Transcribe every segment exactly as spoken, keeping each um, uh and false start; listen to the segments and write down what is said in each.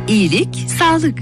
İyilik, sağlık.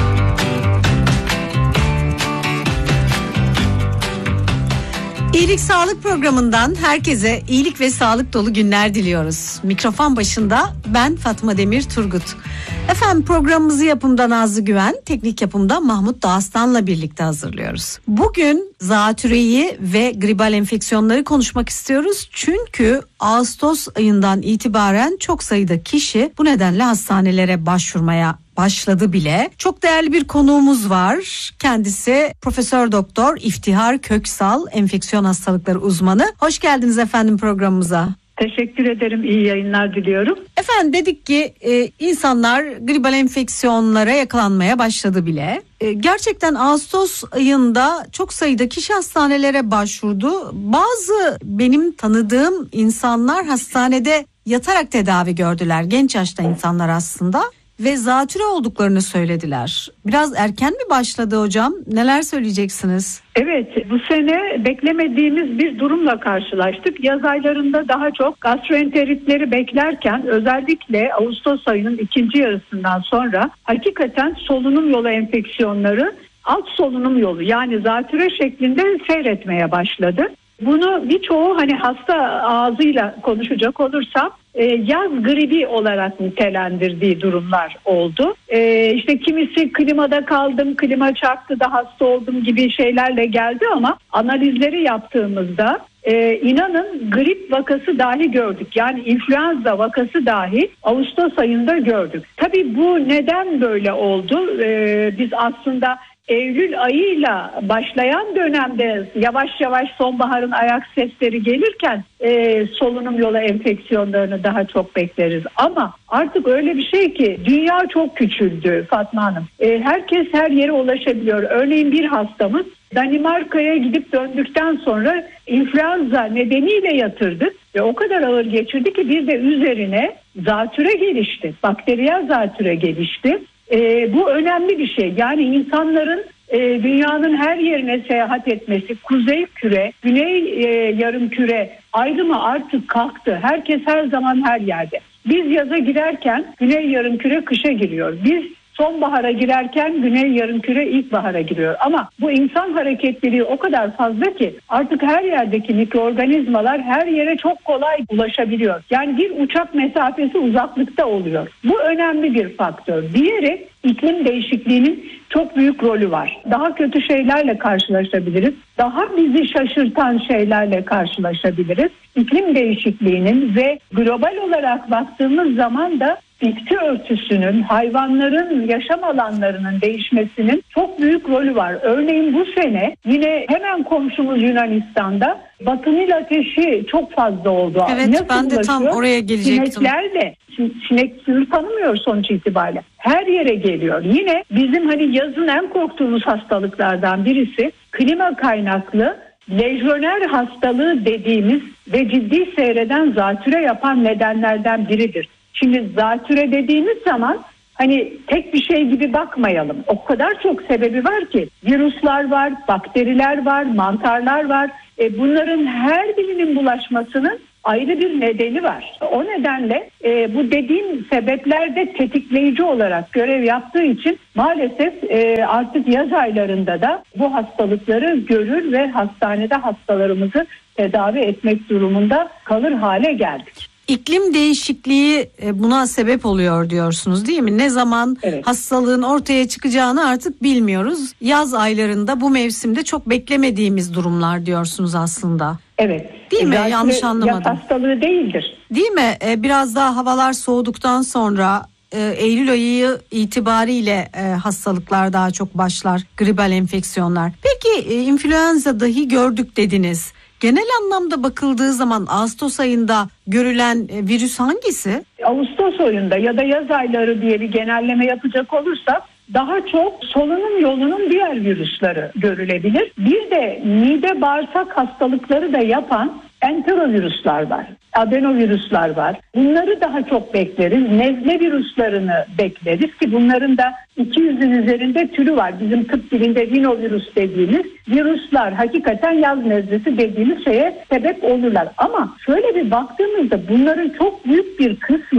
İyilik Sağlık programından herkese iyilik ve sağlık dolu günler diliyoruz. Mikrofon başında ben Fatma Demir Turgut. Efendim programımızı yapımda Nazlı Güven, teknik yapımda Mahmut Dağıstan'la birlikte hazırlıyoruz. Bugün zatüreyi ve gribal enfeksiyonları konuşmak istiyoruz. Çünkü Ağustos ayından itibaren çok sayıda kişi bu nedenle hastanelere başvurmaya başladı bile. Çok değerli bir konuğumuz var. Kendisi Profesör Doktor İftihar Köksal, enfeksiyon hastalıkları uzmanı. Hoş geldiniz efendim programımıza. Teşekkür ederim. İyi yayınlar diliyorum. Efendim dedik ki e, insanlar gribal enfeksiyonlara yakalanmaya başladı bile. E, gerçekten Ağustos ayında çok sayıda kişi hastanelere başvurdu. Bazı benim tanıdığım insanlar hastanede yatarak tedavi gördüler. Genç yaşta insanlar aslında. Ve zatüre olduklarını söylediler. Biraz erken mi başladı hocam? Neler söyleyeceksiniz? Evet, bu sene beklemediğimiz bir durumla karşılaştık. Yaz aylarında daha çok gastroenteritleri beklerken özellikle Ağustos ayının ikinci yarısından sonra hakikaten solunum yolu enfeksiyonları alt solunum yolu yani zatüre şeklinde seyretmeye başladı. Bunu birçoğu hani hasta ağzıyla konuşacak olursam e, yaz gribi olarak nitelendirdiği durumlar oldu. E, işte kimisi klimada kaldım, klima çarptı da hasta oldum gibi şeylerle geldi ama analizleri yaptığımızda e, inanın grip vakası dahi gördük. Yani influenza vakası dahi Ağustos ayında gördük. Tabii bu neden böyle oldu? E, biz aslında Eylül ayıyla başlayan dönemde yavaş yavaş sonbaharın ayak sesleri gelirken e, solunum yolu enfeksiyonlarını daha çok bekleriz. Ama artık öyle bir şey ki dünya çok küçüldü Fatma Hanım. E, herkes her yere ulaşabiliyor. Örneğin bir hastamız Danimarka'ya gidip döndükten sonra influenza nedeniyle yatırdık ve o kadar ağır geçirdi ki bir de üzerine zatüre gelişti. Bakteriyel zatüre gelişti. Ee, bu önemli bir şey. Yani insanların e, dünyanın her yerine seyahat etmesi, kuzey küre, güney e, yarım küre ayrımı artık kalktı. Herkes her zaman her yerde. Biz yaza girerken güney yarım küre kışa giriyor. Biz sonbahara girerken güney yarımküre ilkbahara giriyor. Ama bu insan hareketliliği o kadar fazla ki artık her yerdeki mikroorganizmalar her yere çok kolay ulaşabiliyor. Yani bir uçak mesafesi uzaklıkta oluyor. Bu önemli bir faktör. Diğeri iklim değişikliğinin çok büyük rolü var. Daha kötü şeylerle karşılaşabiliriz. Daha bizi şaşırtan şeylerle karşılaşabiliriz. İklim değişikliğinin ve global olarak baktığımız zaman da bitki örtüsünün, hayvanların yaşam alanlarının değişmesinin çok büyük rolü var. Örneğin bu sene yine hemen komşumuz Yunanistan'da batı Nil ateşi çok fazla oldu. Evet, nasıl ben de tam oraya gelecektim. Sineklerle, sinek sınır tanımıyor sonuç itibariyle. Her yere geliyor. Yine bizim hani yazın en korktuğumuz hastalıklardan birisi klima kaynaklı lejyoner hastalığı dediğimiz ve ciddi seyreden zatüre yapan nedenlerden biridir. Şimdi zatüre dediğimiz zaman hani tek bir şey gibi bakmayalım. O kadar çok sebebi var ki virüsler var, bakteriler var, mantarlar var. E bunların her birinin bulaşmasının ayrı bir nedeni var. O nedenle e, bu dediğim sebepler de tetikleyici olarak görev yaptığı için maalesef e, artık yaz aylarında da bu hastalıkları görür ve hastanede hastalarımızı tedavi etmek durumunda kalır hale geldik. İklim değişikliği buna sebep oluyor diyorsunuz değil mi? Ne zaman evet. hastalığın ortaya çıkacağını artık bilmiyoruz. Yaz aylarında bu mevsimde çok beklemediğimiz durumlar diyorsunuz aslında. Evet. Değil mi? Zaten yanlış anlamadım. Yaz hastalığı değildir. Değil mi? Biraz daha havalar soğuduktan sonra Eylül ayı itibariyle hastalıklar daha çok başlar. Gribal enfeksiyonlar. Peki influenza dahi gördük dediniz. Genel anlamda bakıldığı zaman Ağustos ayında görülen virüs hangisi? Ağustos ayında ya da yaz ayları diye bir genelleme yapacak olursak daha çok solunum yolunun diğer virüsleri görülebilir. Bir de mide bağırsak hastalıkları da yapan enterovirüsler var, adenovirüsler var. Bunları daha çok bekleriz. Nezle virüslerini bekleriz ki bunların da iki yüzün üzerinde türü var. Bizim tıp dilinde rinovirüs dediğimiz virüsler hakikaten yaz nezlesi dediğimiz şeye sebep olurlar. Ama şöyle bir baktığımızda bunların çok büyük bir kısmı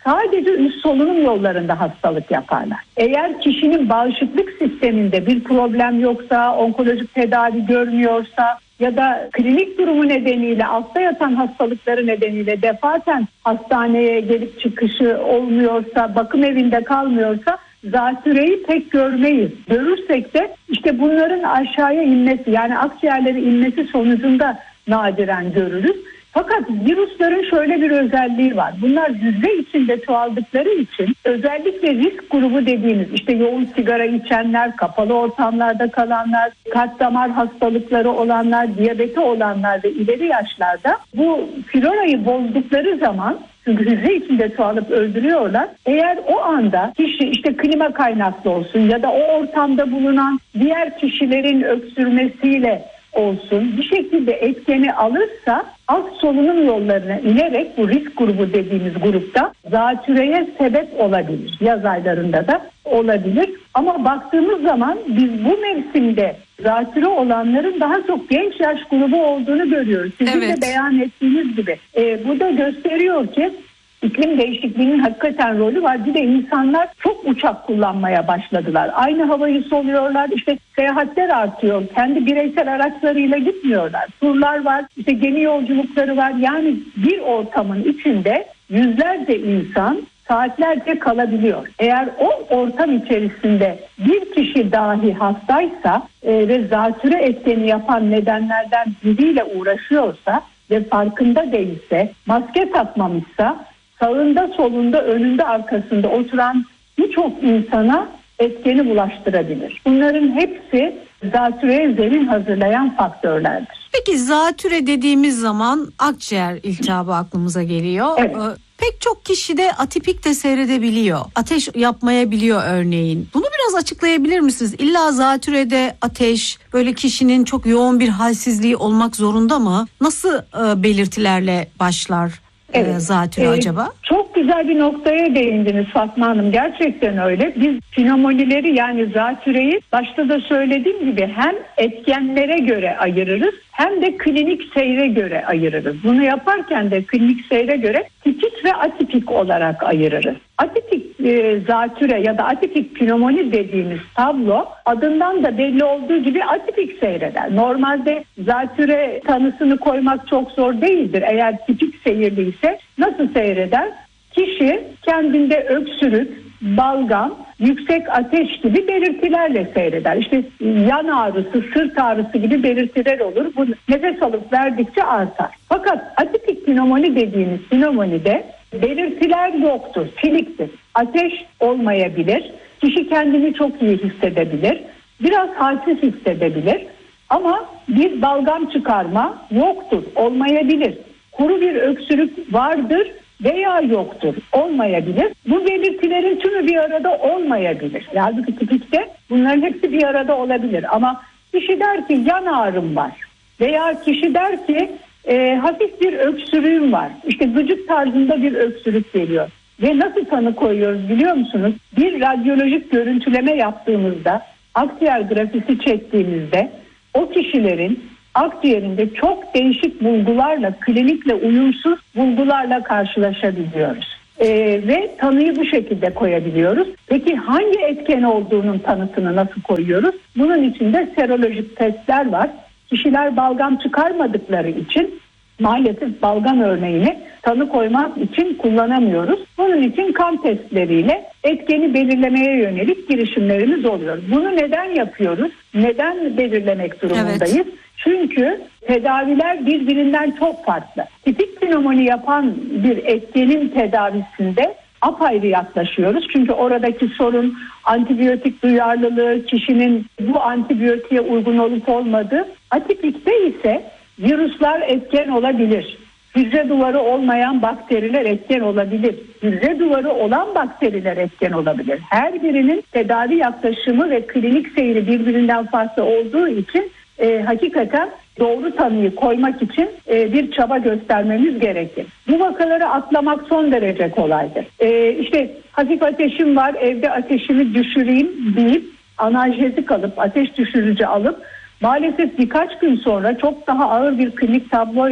sadece üst solunum yollarında hastalık yaparlar. Eğer kişinin bağışıklık sisteminde bir problem yoksa, onkolojik tedavi görmüyorsa ya da klinik durumu nedeniyle, altta yatan hastalıkları nedeniyle defaten hastaneye gelip çıkışı olmuyorsa, bakım evinde kalmıyorsa zatüreyi pek görmeyiz. Görürsek de işte bunların aşağıya inmesi, yani akciğerlere inmesi sonucunda nadiren görürüz. Fakat virüslerin şöyle bir özelliği var. Bunlar hücre içinde çoğaldıkları için özellikle risk grubu dediğimiz işte yoğun sigara içenler, kapalı ortamlarda kalanlar, kalp damar hastalıkları olanlar, diyabeti olanlar ve ileri yaşlarda bu florayı bozdukları zaman, çünkü hücre içinde çoğalıp öldürüyorlar. Eğer o anda kişi işte klima kaynaklı olsun ya da o ortamda bulunan diğer kişilerin öksürmesiyle olsun bir şekilde etkeni alırsa alt solunum yollarına inerek bu risk grubu dediğimiz grupta zatürreye sebep olabilir. Yaz aylarında da olabilir. Ama baktığımız zaman biz bu mevsimde zatürre olanların daha çok genç yaş grubu olduğunu görüyoruz. Sizin evet. de beyan ettiğiniz gibi. E, bu da gösteriyor ki İklim değişikliğinin hakikaten rolü var. Bir de insanlar çok uçak kullanmaya başladılar. Aynı havayı soluyorlar. İşte seyahatler artıyor. Kendi bireysel araçlarıyla gitmiyorlar. Turlar var. İşte gemi yolculukları var. Yani bir ortamın içinde yüzlerce insan saatlerce kalabiliyor. Eğer o ortam içerisinde bir kişi dahi hastaysa e, ve zatürre etkeni yapan nedenlerden biriyle uğraşıyorsa ve farkında değilse, maske takmamışsa, sağında, solunda, önünde, arkasında oturan birçok insana etkeni bulaştırabilir. Bunların hepsi zatürreye zemin hazırlayan faktörlerdir. Peki zatürre dediğimiz zaman akciğer iltihabı aklımıza geliyor. Evet. Pek çok kişi de atipik de seyredebiliyor. Ateş yapmayabiliyor örneğin. Bunu biraz açıklayabilir misiniz? İlla zatürrede ateş, böyle kişinin çok yoğun bir halsizliği olmak zorunda mı? Nasıl e, belirtilerle başlar evet. e, zatürre ee, acaba? Çok güzel bir noktaya değindiniz Fatma Hanım. Gerçekten öyle. Biz pneumonileri, yani zatüreyi başta da söylediğim gibi hem etkenlere göre ayırırız hem de klinik seyre göre ayırırız. Bunu yaparken de klinik seyre göre tipik ve atipik olarak ayırırız. Atipik e, zatüre ya da atipik pneumoni dediğimiz tablo adından da belli olduğu gibi atipik seyreder. Normalde zatüre tanısını koymak çok zor değildir. Eğer tipik seyirliyse nasıl seyreder? Kişi kendinde öksürük, balgam, yüksek ateş gibi belirtilerle seyreder. İşte yan ağrısı, sırt ağrısı gibi belirtiler olur. Bu nefes alıp verdikçe artar. Fakat atipik pneumoni dediğimiz pneumonide belirtiler yoktur, siliktir. Ateş olmayabilir, kişi kendini çok iyi hissedebilir, biraz halsiz hissedebilir ama bir balgam çıkarma yoktur, olmayabilir. Kuru bir öksürük vardır veya yoktur, olmayabilir. Bu belirtilerin tümü bir arada olmayabilir. Yani tipikte bunların hepsi bir arada olabilir. Ama kişi der ki yan ağrım var veya kişi der ki e, hafif bir öksürüğüm var. İşte gıcık tarzında bir öksürük geliyor. Ve nasıl tanı koyuyoruz biliyor musunuz? Bir radyolojik görüntüleme yaptığımızda, akciğer grafisi çektiğimizde o kişilerin akciğerinde çok değişik bulgularla, klinikle uyumsuz bulgularla karşılaşabiliyoruz. Ee, ve tanıyı bu şekilde koyabiliyoruz. Peki hangi etken olduğunun tanısını nasıl koyuyoruz? Bunun için de serolojik testler var. Kişiler balgam çıkarmadıkları için maalesef balgam örneğini tanı koymak için kullanamıyoruz. Bunun için kan testleriyle etkeni belirlemeye yönelik girişimlerimiz oluyor. Bunu neden yapıyoruz? Neden belirlemek durumundayız? Evet. Çünkü tedaviler birbirinden çok farklı. Tipik pneumoni yapan bir etkenin tedavisinde apayrı yaklaşıyoruz. Çünkü oradaki sorun antibiyotik duyarlılığı, kişinin bu antibiyotiğe uygun olup olmadığı. Atipikte ise virüsler etken olabilir. Hücre duvarı olmayan bakteriler etken olabilir. Hücre duvarı olan bakteriler etken olabilir. Her birinin tedavi yaklaşımı ve klinik seyri birbirinden farklı olduğu için e, hakikaten doğru tanıyı koymak için e, bir çaba göstermemiz gerekir. Bu vakaları atlamak son derece kolaydır. E, işte hafif ateşim var, evde ateşimi düşüreyim deyip analjezik alıp, ateş düşürücü alıp maalesef birkaç gün sonra çok daha ağır bir klinik tabloyla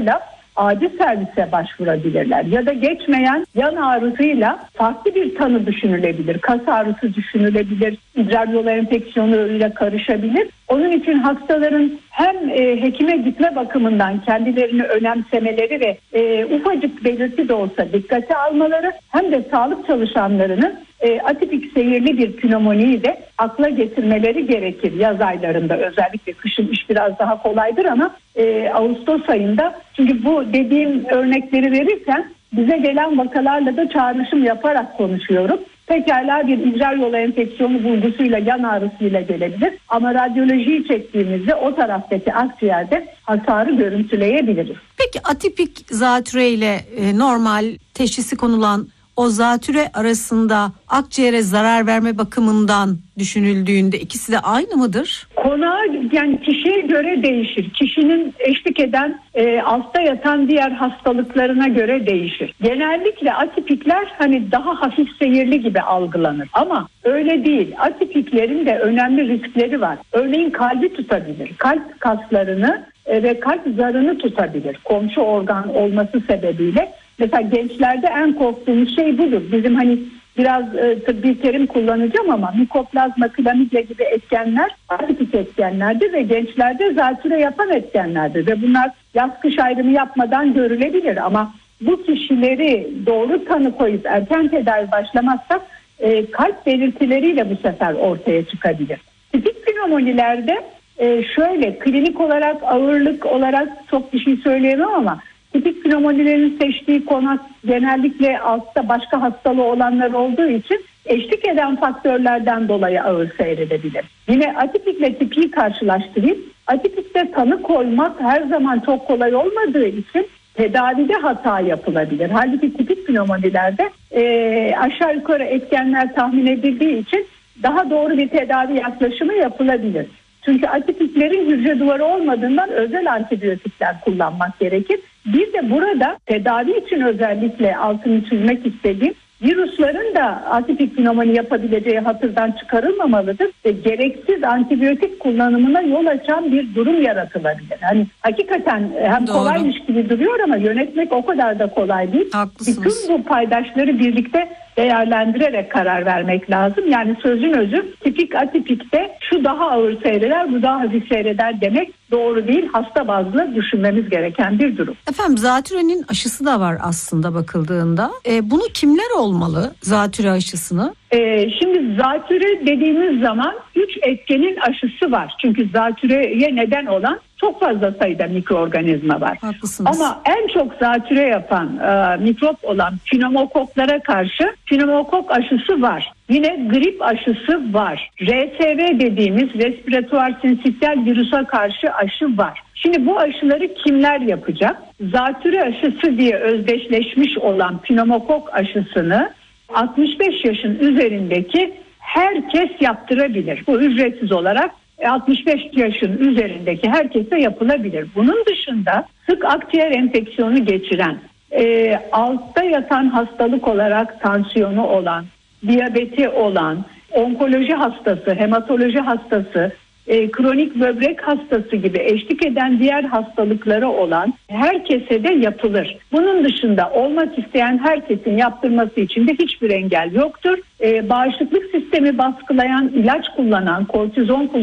acil servise başvurabilirler. Ya da geçmeyen yan ağrısıyla farklı bir tanı düşünülebilir. Kas ağrısı düşünülebilir. İdrar yolu enfeksiyonuyla karışabilir. Onun için hastaların hem e, hekime gitme bakımından kendilerini önemsemeleri ve e, ufacık belirti de olsa dikkate almaları, hem de sağlık çalışanlarının e, atipik seyirli bir pnömoniyi de akla getirmeleri gerekir yaz aylarında. Özellikle kışın iş biraz daha kolaydır ama e, Ağustos ayında, çünkü bu dediğim örnekleri verirken bize gelen vakalarla da çağrışım yaparak konuşuyorum. Pekala bir idrar yolu enfeksiyonu bulgusuyla, yan ağrısıyla gelebilir. Ama radyolojiyi çektiğimizde o taraftaki akciğerde hasarı görüntüleyebiliriz. Peki atipik zatüre ile e, normal teşhisi konulan o zatüre arasında akciğere zarar verme bakımından düşünüldüğünde ikisi de aynı mıdır? Konağa, yani kişiye göre değişir. Kişinin eşlik eden e, altta yatan diğer hastalıklarına göre değişir. Genellikle atipikler hani daha hafif seyirli gibi algılanır. Ama öyle değil. Atipiklerin de önemli riskleri var. Örneğin kalbi tutabilir. Kalp kaslarını e, ve kalp zarını tutabilir. Komşu organ olması sebebiyle. Mesela gençlerde en korktuğumuz şey budur. Bizim hani biraz e, tıbbi terim kullanacağım ama mikoplazma, klamidya gibi etkenler atipik etkenlerdir ve gençlerde zatüre yapan etkenlerdir. Ve bunlar yaz kış ayrımı yapmadan görülebilir ama bu kişileri doğru tanı koyup erken tedavi başlamazsak e, kalp belirtileriyle bu sefer ortaya çıkabilir. Tipik pnömonilerde e, şöyle klinik olarak, ağırlık olarak çok bir şey söyleyemem ama tipik pnömonilerin seçtiği konak genellikle altta başka hastalığı olanlar olduğu için eşlik eden faktörlerden dolayı ağır seyredebilir. Yine atipikle tipiği karşılaştırayım. Atipikte tanı koymak her zaman çok kolay olmadığı için tedavide hata yapılabilir. Halbuki tipik pnömonilerde e, aşağı yukarı etkenler tahmin edildiği için daha doğru bir tedavi yaklaşımı yapılabilir. Çünkü atipiklerin hücre duvarı olmadığından özel antibiyotikler kullanmak gerekir. Bir de burada tedavi için özellikle altını çizmek istediğim, virüslerin de atipik pnömoni yapabileceği hatırdan çıkarılmamalıdır ve gereksiz antibiyotik kullanımına yol açan bir durum yaratılabilir. Hani hakikaten hem Doğru. kolaymış gibi duruyor ama yönetmek o kadar da kolay değil. Haklısınız. Bütün bu paydaşları birlikte değerlendirerek karar vermek lazım. Yani sözün özü tipik atipikte şu daha ağır seyreder, bu daha hafif seyreder demek doğru değil. Hasta bazlı düşünmemiz gereken bir durum. Efendim zatürenin aşısı da var aslında bakıldığında. E, bunu kimler olmalı, zatüre aşısını? Ee, şimdi zatüre dediğimiz zaman üç etkenin aşısı var. Çünkü zatüreye neden olan çok fazla sayıda mikroorganizma var. Haklısınız. Ama en çok zatüre yapan e, mikrop olan pneumokoklara karşı pneumokok aşısı var. Yine grip aşısı var. R S V dediğimiz respiratuar sinsitial virüse karşı aşı var. Şimdi bu aşıları kimler yapacak? Zatüre aşısı diye özdeşleşmiş olan pneumokok aşısını altmış beş yaşın üzerindeki herkes yaptırabilir. Bu ücretsiz olarak altmış beş yaşın üzerindeki herkese yapılabilir. Bunun dışında sık akciğer enfeksiyonu geçiren, e, altta yatan hastalık olarak tansiyonu olan, diyabeti olan, onkoloji hastası, hematoloji hastası, e, kronik böbrek hastası gibi eşlik eden diğer hastalıkları olan herkese de yapılır. Bunun dışında olmak isteyen herkesin yaptırması için de hiçbir engel yoktur. E, bağışıklık sistemi baskılayan ilaç kullanan, kortizon kullanan